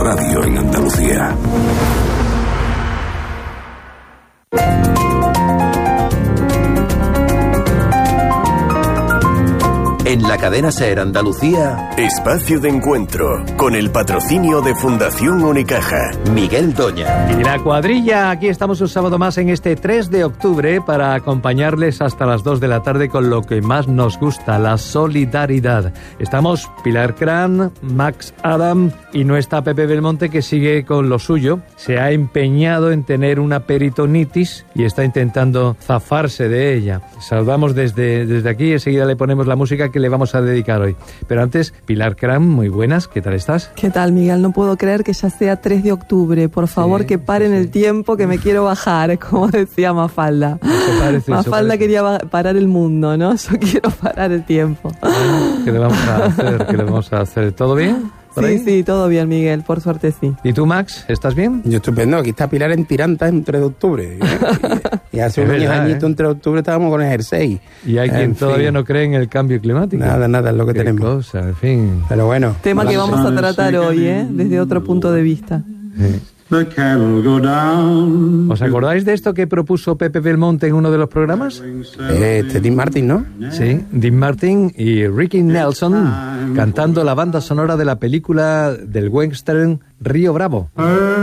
Radio en Andalucía. En la cadena SER Andalucía, Espacio de Encuentro, con el patrocinio de Fundación Unicaja. Miguel Doña. Y la cuadrilla, aquí estamos un sábado más en este 3 de octubre para acompañarles hasta las 2 de la tarde con lo que más nos gusta, la solidaridad. Estamos Pilar Cran, Max Adam y no está Pepe Belmonte, que sigue con lo suyo. Se ha empeñado en tener una peritonitis y está intentando zafarse de ella. Saludamos desde aquí y enseguida le ponemos la música que le vamos a dedicar hoy. Pero antes, Pilar Cram, muy buenas, ¿qué tal estás? ¿Qué tal, Miguel? No puedo creer que ya sea 3 de octubre. Por favor, que paren el tiempo, que me quiero bajar, como decía Mafalda. Mafalda quería parar el mundo, ¿no? Yo quiero parar el tiempo. ¿Qué le vamos a hacer? ¿Todo bien? Sí, todo bien, Miguel, por suerte sí. ¿Y tú, Max, estás bien? Yo estupendo, aquí está Pilar en Tiranta en 3 de octubre. Y hace unos añitos en 3 de octubre estábamos con el jersey. Y hay quien todavía no cree en el cambio climático. Nada, es lo que tenemos. Cosa, en fin. Pero bueno. Tema que vamos a tratar hoy, desde otro punto de vista. Sí. ¿Os acordáis de esto que propuso Pepe Belmonte en uno de los programas? Dean Martin, ¿no? Sí, Dean Martin y Ricky Nelson cantando la banda sonora de la película del western Río Bravo.